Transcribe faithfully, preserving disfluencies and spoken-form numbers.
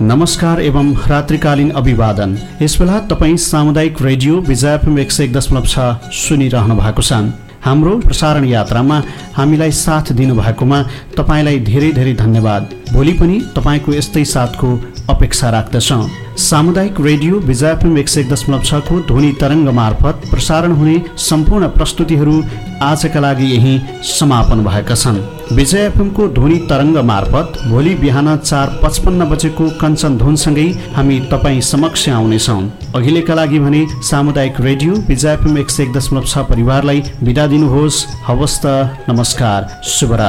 नमस्कार एवं रात्रिकालीन अभिवादन। यसबेला तपाईँ सामुदायिक रेडियो विजय एफएम एक सय एक दशमलव छ सुनिरहनु भएको छ। हाम्रो प्रसारण यात्रामा हामीलाई साथ दिनुभएकोमा तपाईँलाई धेरै धेरै धन्यवाद। भोलि पनि तपाईँको यस्तै साथको अपेक्षा राख्दछौँ। सामुदायिक रेडियो विजय एफएम एक सय एक दशमलव छ को ध्वनि तरङ्ग मार्फत प्रसारण हुने सम्पूर्ण प्रस्तुतिहरू आजका लागि यही समापन भएका छन्। विजय एफएम को ध्वनि तरङ्ग मार्फत भोलि बिहान चार पचपन्न बजेको कञ्चन धुनसँगै हामी तपाईँ समक्ष आउनेछौँ। अहिलेका लागि भने सामुदायिक रेडियो विजय एफएम एक सय एक दशमलव छ परिवारलाई बिदा दिनुहोस्। हवस् त, नमस्कार, शुभरात्रि।